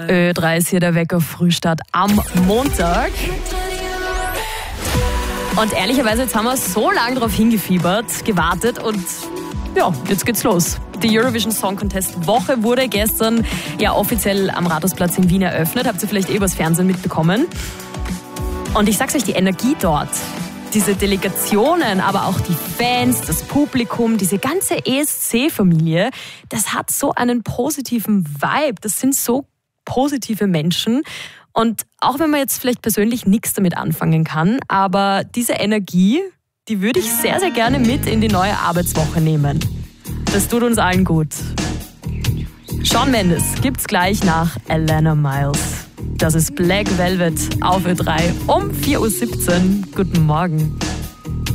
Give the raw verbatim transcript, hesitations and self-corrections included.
Ö drei ist hier der Wecker Frühstart am Montag. Und ehrlicherweise, jetzt haben wir so lange darauf hingefiebert, gewartet und ja, jetzt geht's los. Die Eurovision Song Contest Woche wurde gestern ja offiziell am Rathausplatz in Wien eröffnet. Habt ihr vielleicht eh übers Fernsehen mitbekommen. Und ich sag's euch, die Energie dort, diese Delegationen, aber auch die Fans, das Publikum, diese ganze E S C-Familie, das hat so einen positiven Vibe. Das sind so positive Menschen. Und auch wenn man jetzt vielleicht persönlich nichts damit anfangen kann, aber diese Energie, die würde ich sehr, sehr gerne mit in die neue Arbeitswoche nehmen. Das tut uns allen gut. Shawn Mendes gibt's gleich nach Alana Miles. Das ist Black Velvet auf Ö drei um vier Uhr siebzehn. Guten Morgen.